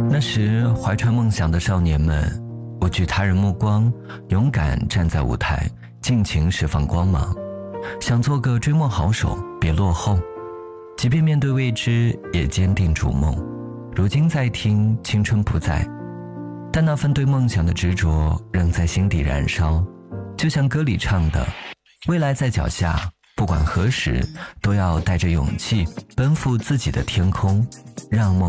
那时怀揣梦想的少年们，不惧他人目光，勇敢站在舞台，尽情释放光芒，想做个追梦好手，别落后。即便面对未知，也坚定逐梦。如今再听青春不在，但那份对梦想的执着仍在心底燃烧。就像歌里唱的，未来在脚下，不管何时都要带着勇气奔赴自己的天空，让梦